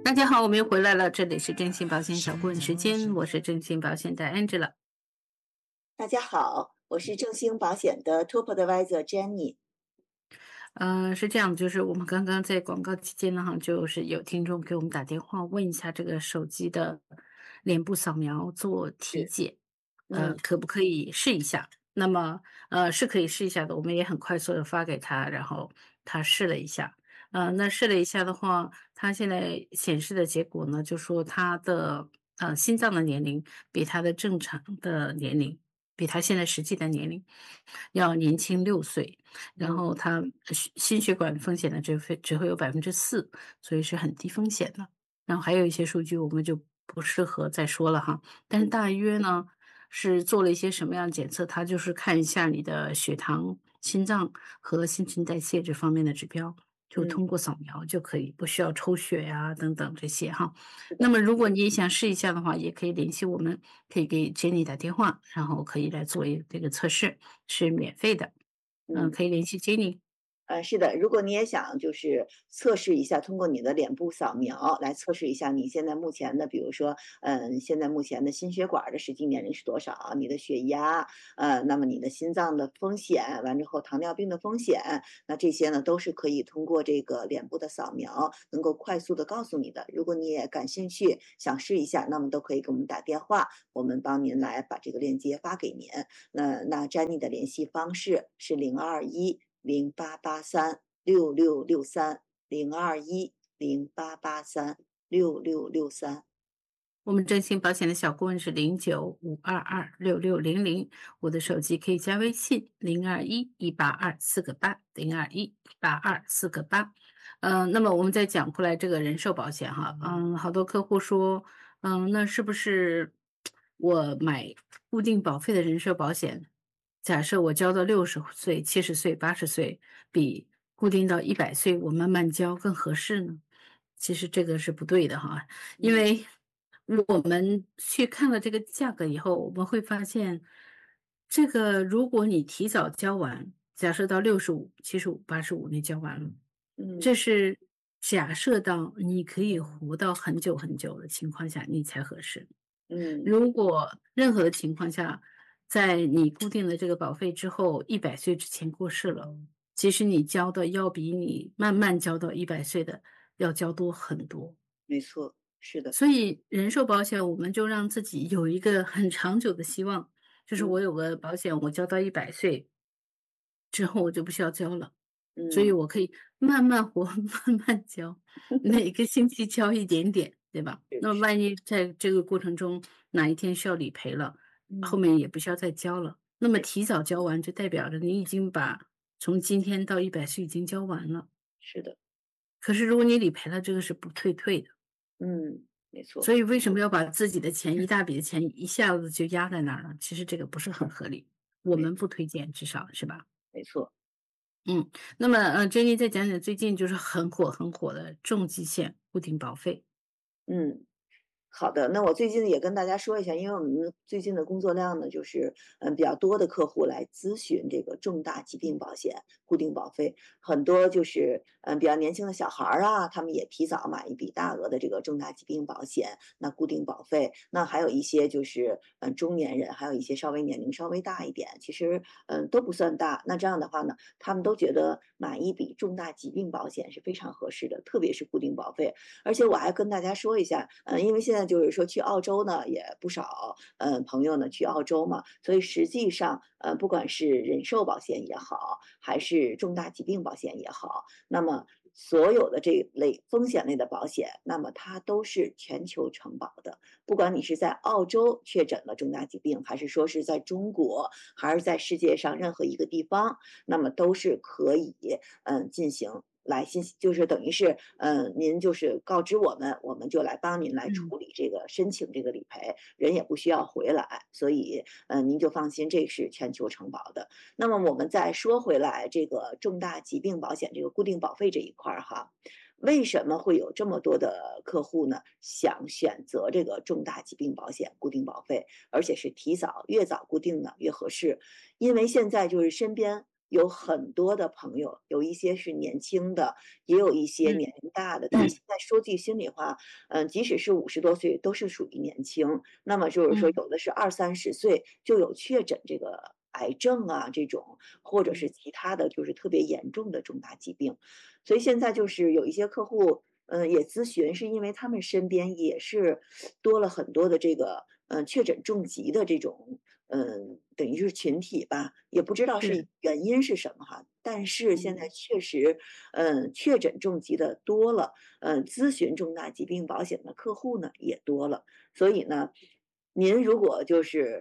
大家好，我们又回来了，这里是真心保险小顾问时间，我是真心保险的 Angela。 大家好，我是正兴保险的 Top Advisor Jenny。 是这样，就是我们刚刚在广告期间呢，哈，就是有听众给我们打电话问一下这个手机的脸部扫描做体是， 检， 嗯可不可以试一下？那么，是可以试一下的，我们也很快速的发给他，然后他试了一下，那试了一下的话，他现在显示的结果呢，就说他的心脏的年龄比他的正常的年龄，比他现在实际的年龄要年轻6岁。然嗯后他心血管风险呢只会有4%，所以是很低风险的。然后还有一些数据我们就不适合再说了哈，但是嗯大约呢，是做了一些什么样的检测，它就是看一下你的血糖、心脏和新陈代谢这方面的指标，就嗯， 通过扫描就可以，不需要抽血呀等等这些哈。 是的， 那么如果你也想试一下的话，也可以联系我们，可以给 Jenny 打电话，然后可以来做这个测试，是免费的。 嗯。 可以联系 Jenny。 是的，如果你也想就是测试一下，通过你的脸部扫描来测试一下你现在目前的，比如说，现在目前的心血管儿的实际年龄是多少，你的血压，那么你的心脏的风险，完之后糖尿病的风险，那这些呢都是可以通过这个脸部的扫描能够快速的告诉你的。如果你也感兴趣，想试一下，那么都可以给我们打电话，我们帮您来把这个链接发给您。那 Jenny 的联系方式是0210883666302108836663。 我们振兴保险的小顾问是0952266600，我的手机可以加微信0211824802118248。那么我们再讲回来这个人寿保险哈，好多客户说，那是不是我买固定保费的人寿保险，假设我交到60岁、70岁、80岁，比固定到100岁我慢慢交更合适呢？其实这个是不对的哈。因嗯为我们去看了这个价格以后，我们会发现，这个如果你提早交完，假设到65、75、85你交完了， 嗯这是假设到你可以活到很久很久的情况下，你才合适。 嗯， 如果任何的情况下，在你固定的这个保费之后100岁之前过世了，其实你交的要比你慢慢交到100岁的要交多很多。 没错，是的， 所以人寿保险我们就让自己有一个很长久的希望，就是嗯我有个保险，我交到100岁之后我就不需要交了，所以嗯， 我可以慢慢活，慢慢交，每个星期交一点点，对吧？那么是是， 万一在这个过程中哪一天需要理赔了，后嗯， 面也不需要再交了。那么没提早交完就代表着你已经把从今天到100岁已经交完了。 是的， 可是如果你理赔了，这个是不退的。 没错， 所以为什么要把自己的钱一大笔的钱一下子就压在那儿了？其实这个不是很合理，我没们不推荐，至少是吧？ 没错， 嗯，那么Jenny 再讲讲最近就是很火的重疾险固定保费。 嗯。好的，那我最近也跟大家说一下，因为我们最近的工作量呢，就是比较多的客户来咨询这个重大疾病保险固定保费，很多就是比较年轻的小孩儿啊，他们也提早买一笔大额的这个重大疾病保险，那固定保费，那还有一些就是中年人，还有一些稍微年龄稍微大一点，其实都不算大，那这样的话呢，他们都觉得买一笔重大疾病保险是非常合适的，特别是固定保费。而且我还跟大家说一下，因为现在就是说去澳洲呢也不少，朋友呢去澳洲嘛，所以实际上，不管是人寿保险也好，还是重大疾病保险也好，那么所有的这一类风险类的保险，那么它都是全球承保的。不管你是在澳洲确诊了重大疾病，还是说是在中国，还是在世界上任何一个地方，那么都是可以进行来就是等于是您就是告知我们，我们就来帮您来嗯。 处理这个申请这个理赔，人也不需要回来，所以您就放心，这是全球承保的。那么我们再说回来，这个重大疾病保险这个固定保费这一块儿哈。为什么会有这么多的客户呢？想选择这个重大疾病保险固定保费，而且是提早越早固定呢越合适，因为现在就是身边有很多的朋友，有一些是年轻的，也有一些嗯年龄大的。但现在说句心里话，即使是50多岁，都是属于年轻。那么就是说， 嗯有的是20、30岁就有确诊这个癌症啊这种，或者是嗯， 其他的就是特别严重的重大疾病。所以现在就是有一些客户，也咨询，是因为他们身边也是多了很多的这个，确诊重疾的这种，等于是群体吧，也不知道是， 是原因是什么哈。但是现在嗯确实，确诊重疾的多了，咨询重大疾病保险的客户呢也多了。所以呢，您如果就是，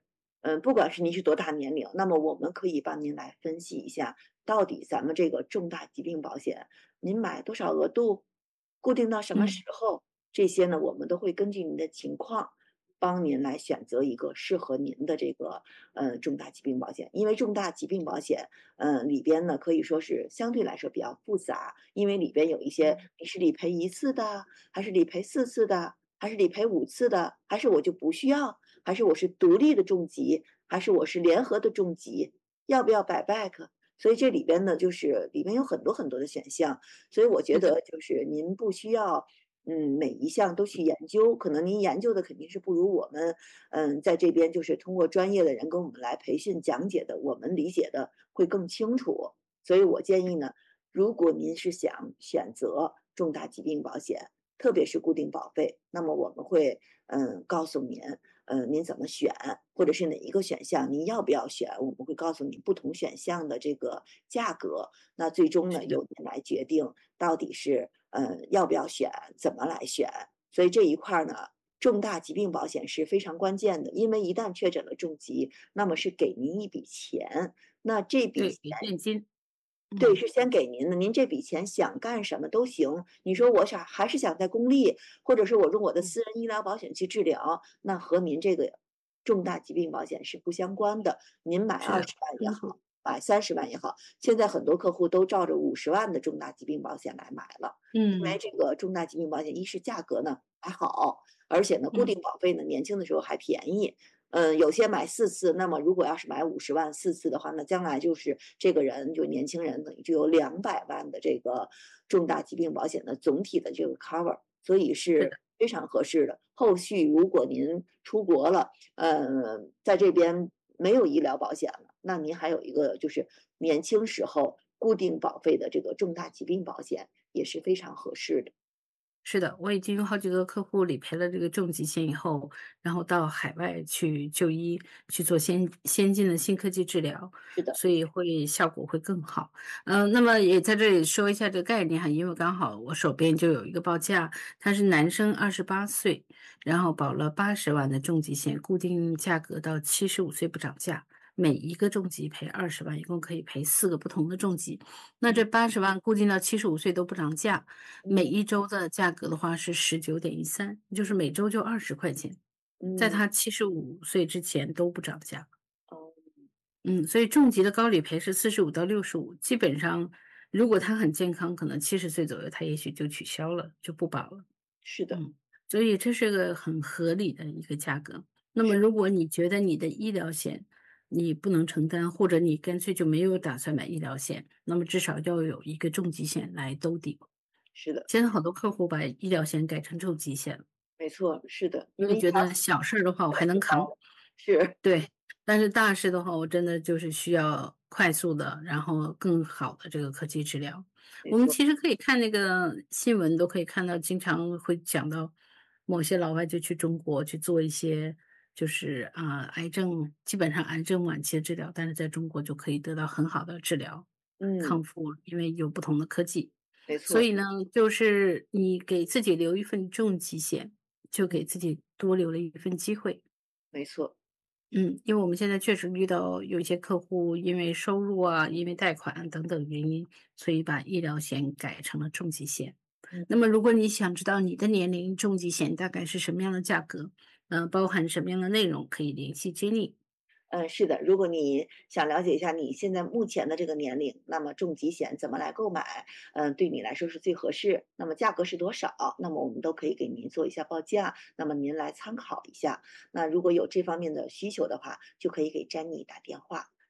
不管是您是多大年龄，那么我们可以帮您来分析一下，到底咱们这个重大疾病保险，您买多少额度，固定到什么嗯时候，这些呢，我们都会根据您的情况，帮您来选择一个适合您的这个重大疾病保险。因为重大疾病保险，里边呢可以说是相对来说比较复杂，因为里边有一些嗯你是理赔1次的，还是理赔4次的，还是理赔5次的，还是我就不需要，还是我是独立的重疾，还是我是联合的重疾，要不要摆 back？所以这里边呢，就是里边有很多很多的选项，所以我觉是的， 得就是您不需要，每一项都去研究，可能您研究的肯定是不如我们，在这边就是通过专业的人跟我们来培训讲解的，我们理解的会更清楚。所以我建议呢，如果您是想选择重大疾病保险，特别是固定保费，那么我们会告诉您，您怎么选，或者是哪一个选项您要不要选，我们会告诉你不同选项的这个价格。那最终呢， 是的， 由您来决定到底是要不要选，怎么来选。所以这一块儿呢，重大疾病保险是非常关键的，因为一旦确诊了重疾，那么是给您一笔钱，那这笔对， 钱给现金， 对， 嗯是先给您的，您这笔钱想干什么都行。你说我想还是想在公立，或者是我用我的嗯， 私人医疗保险去治疗，那和您这个重大疾病保险是不相关的。您买是的， 20万也好， 冲突， 买30万也好，现在很多客户都照着50万的重大疾病保险来买了。因为嗯这个重大疾病保险，一是价格呢还好，而且呢固嗯定保费呢年轻的时候还便宜。有些买4次，那么如果要是买50万4次的话，那将来就是这个人就年轻人等于就有200万的这个重大疾病保险的总体的这个 cover，所以是的。 是非常合适的。后续如果您出国了，在这边没有医疗保险了，那您还有一个就是年轻时候固定保费的这个重大疾病保险也是非常合适的。 是的，我已经有好几个客户理赔了这个重疾险以后，然后到海外去就医，去做先进的新科技治疗， 是的， 所以效果会更好。那么也在这里说一下这个概念哈，因为刚好我手边就有一个报价，他是男生28岁，然后保了80万的重疾险，固定价格到75岁不涨价，每一个重疾赔20万，一共可以赔4个不同的重疾。那这嗯 80万固定到75岁都不涨价，每嗯一周的价格的话是19.13，就是每周就20块钱，在嗯， 他75岁之前都不涨价。 哦， 所以重疾的高理赔是45到65，基本上如果他很健康，可能70岁左右他也许就取消了，就不保了。 是的， 嗯，所以这是个很合理的一个价格。那么是如果你觉得你的医疗险你不能承担，或者你干脆就没有打算买医疗险，那么至少要有一个重疾险来兜底。 是的， 现在好多客户把医疗险改成重疾险了， 没错，是的，因为医疗因为觉得小事儿的话我还能扛， 是对，但是大事的话，我真的就是需要快速的，然后更好的这个科技治疗。我们没错， 其实可以看那个新闻，都可以看到，经常会讲到某些老外就去中国去做一些，就是癌症，基本上癌症晚期的治疗，但是在中国就可以得到很好的治疗嗯， 康复，因为有不同的科技。 没错， 所以呢，就是你给自己留一份重疾险，就嗯， 给自己多留了一份机会。 没错， 因为我们现在确实遇到有一些客户因为收入啊，因为贷款等等原因，所以把医疗险改成了重疾险。 嗯。 那么如果你想知道你的年龄重疾险大概是什么样的价格，包含什么样的内容，可以联系 Jenny。 是的，如果你想了解一下你现在目前的这个年龄，那么重疾险怎么来购买，对你来说是最合适，那么价格是多少，那么我们都可以给您做一下报价，那么您来参考一下。那如果有这方面的需求的话，就可以给 Jenny 打电话。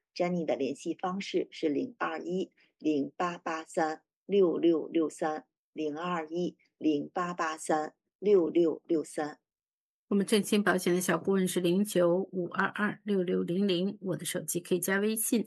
，Jenny 的联系方式是02108836663，02108836663。 我们振兴保险的小顾问是0952266600，我的手机可以加微信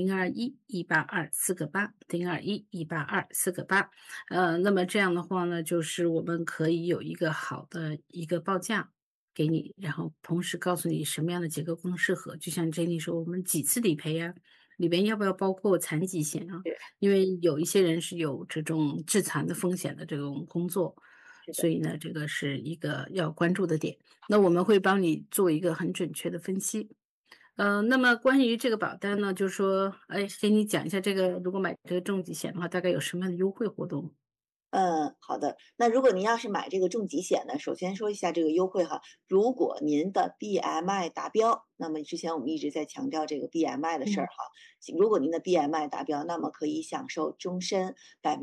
021-182-4个8，021-182-4个8。那么这样的话呢，就是我们可以有一个好的一个报价给你，然后同时告诉你什么样的结构更适合。就像 Jenny 说，我们几次理赔呀，里边要不要包括残疾险啊？ 是因为有一些人是有这种致残的风险的这种工作， 是的。 所以呢，这个是一个要关注的点。那我们会帮你做一个很准确的分析。那么关于这个保单呢，就是说，哎，给你讲一下这个，如果买这个重疾险的话，大概有什么样的优惠活动？ 好的。那如果您要是买这个重疾险呢，首先说一下这个优惠哈。如果您的 BMI 达标，那么之前我们一直在强调这个 BMI 的事儿嗯哈。如果您的 BMI 达标，那么可以享受终身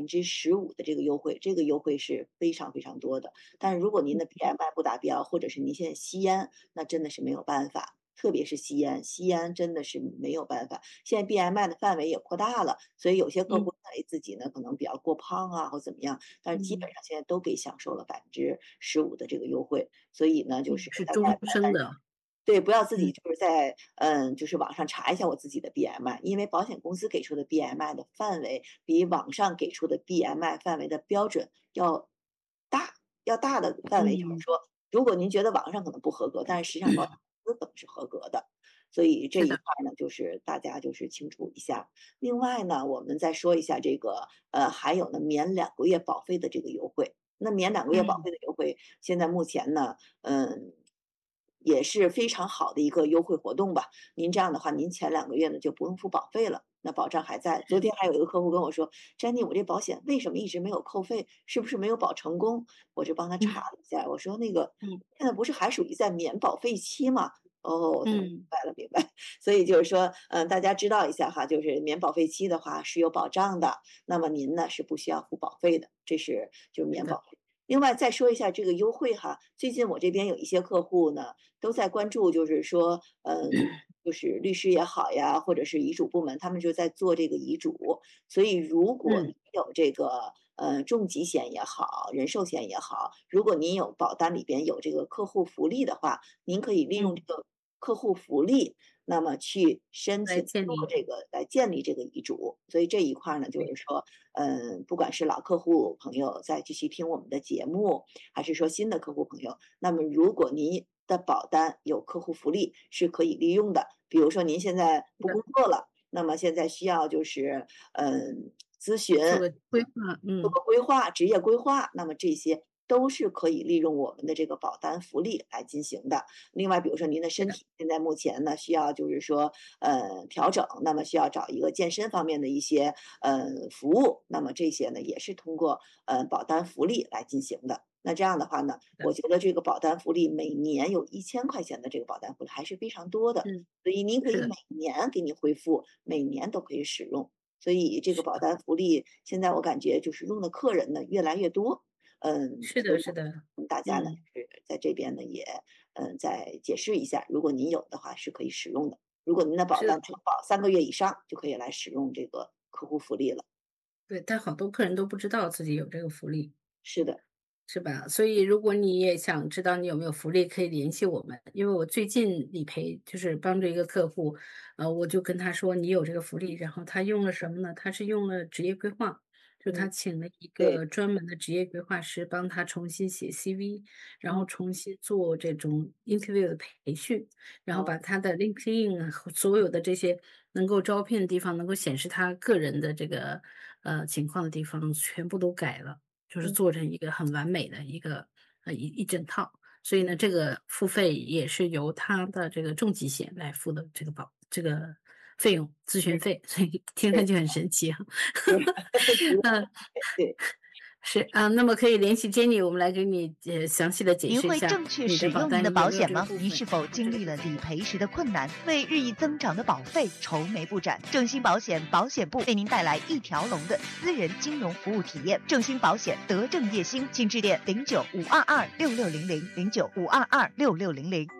15%的这个优惠，这个优惠是非常非常多的。但是如果您的 BMI 不达标，或者是您现在吸烟，那真的是没有办法。特别是吸烟，吸烟真的是没有办法。现在 BMI 的范围也扩大了，所以有些客嗯户认为自己呢可能比较过胖啊，或怎么样，但是基本嗯上现在都可以享受了15%的这个优惠。所以呢，就嗯， 是是终大家慢慢生的。 对，不要自己嗯就是在就是网上查一下我自己的 BMI，因为保险公司给出的 BMI 的范围比网上给出的 BMI 范围的标准大，要大的范围，就是嗯， 说，如果您觉得网上可能不合格，但是实际上保险公司可能是合格的。所以这是的。 一块儿呢，就是大家就是清楚一下。另外呢，我们再说一下这个还有呢免2个月保费的这个优惠。那免2个月保嗯费的优惠，现在目前呢，也是非常好的一个优惠活动吧。您这样的话，您前2个月呢就不用付保费了，那保障还在。昨天还有一个客户跟我说："Jenny，我这保险为什么一直没有扣费？是不是没有保成功？"我就帮他查了一下，我说："那个嗯现在不是还属于在免保费期吗？"哦，他说明嗯， 白了，明白。所以就是说，大家知道一下哈，就是免保费期的话是有保障的，那么您呢是不需要付保费的，这是就是是的。 免保费。另外再说一下这个优惠哈，最近我这边有一些客户呢，都在关注，就是说，就是律师也好呀，或者是遗嘱部门，他们就在做这个遗嘱。所以如果嗯你有这个重疾险也好，人寿险也好，如果您有保单里边有这个客户福利的话，您可以利用这嗯， 个客户福利，那么去申来请建立。 做这个来建立这个遗嘱。所以这一块儿呢，就对。 是说，不管是老客户朋友在继续听我们的节目，还是说新的客户朋友，那么如果您的保单有客户福利是可以利用的。比如说您现在不是的。 工作了，那么现在需要就是咨询， 做个规划。 做个规划，职业规划，那么这些都是可以利用我们的这个保单福利来进行的。另外，比如说您的是的。 身体现在目前呢需要就是说调整，那么需要找一个健身方面的一些服务，那么这些呢也是通过保单福利来进行的。那这样的话呢， 是的。 我觉得这个保单福利每年有1000块钱的这个保单福利还是非常多的， 嗯， 所以您可以是的。 每年给你恢复，每年都可以使用。所以这个是的。 保单福利现在我感觉就是用的客人呢越来越多， 是所以的是的。 大家呢嗯。 是在这边呢也再解释一下，如果您有的话是可以使用的。如果您的保是的。 单承保3个月以上，就可以来使用这个客户福利了。 对，但好多客人都不知道自己有这个福利。 是的。 是吧？所以如果你也想知道你有没有福利，可以联系我们。因为我最近理赔就是帮助一个客户，我就跟他说你有这个福利，然后他用了什么呢？他是用了职业规划，就他嗯。 请了一对。 个专门的职业规划师帮他重新写 CV，然后嗯。 重新做这种 interview 的培训，然后哦。 把他的 LinkedIn 和所有的这些能够招聘的地方，能够显示他个人的这个情况的地方全部都改了。就是嗯。 做成一个很完美的一个一整套。所以嗯。 呢，这个付费也是由他的这个重疾险来付的这个费用，咨询对费，所以听上对去很神奇哈。 对嗯， 对。 是啊，那么可以联系 Jenny，我们来给你详细的解您释一下会正确你的保使用您的单有没有保险吗？ 这个部分。 您是否经历了理赔时的困难，为日益增长的保费愁眉不展？正兴保险保险部为您带来一条龙的私人金融服务体验。正兴保险德政叶兴，请致电09-522-6600，09-522-6600。